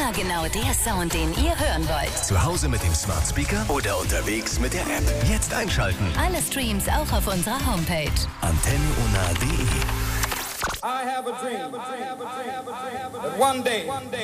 Immer genau der Sound, den ihr hören wollt. Zu Hause mit dem Smart Speaker oder unterwegs mit der App. Jetzt einschalten. Alle Streams auch auf unserer Homepage. antenneona.de. I have a dream that one day